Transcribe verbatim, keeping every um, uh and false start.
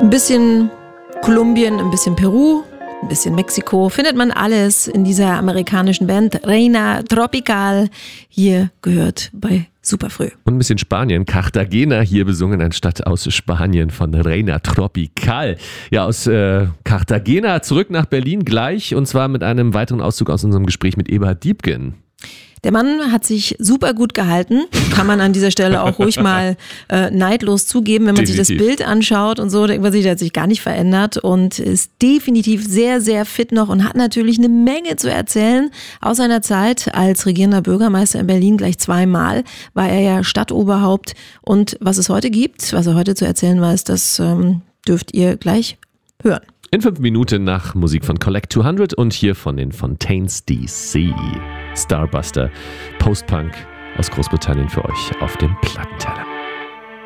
Ein bisschen Kolumbien, ein bisschen Peru, ein bisschen Mexiko, findet man alles in dieser amerikanischen Band Reina Tropical, hier gehört bei Superfrüh. Und ein bisschen Spanien, Cartagena, hier besungen, eine Stadt aus Spanien von Reina Tropical. Ja, aus äh, Cartagena zurück nach Berlin gleich, und zwar mit einem weiteren Auszug aus unserem Gespräch mit Eberhard Diepgen. Der Mann hat sich super gut gehalten, kann man an dieser Stelle auch ruhig mal äh, neidlos zugeben, wenn man definitiv sich das Bild anschaut und so, denkt man sich, der hat sich gar nicht verändert und ist definitiv sehr, sehr fit noch und hat natürlich eine Menge zu erzählen aus seiner Zeit als regierender Bürgermeister in Berlin. Gleich zweimal war er ja Stadtoberhaupt, und was es heute gibt, was er heute zu erzählen weiß, das ähm, dürft ihr gleich hören. In fünf Minuten nach Musik von Collect zweihundert und hier von den Fontaines D C. Starbuster, Post-Punk aus Großbritannien für euch auf dem Plattenteller.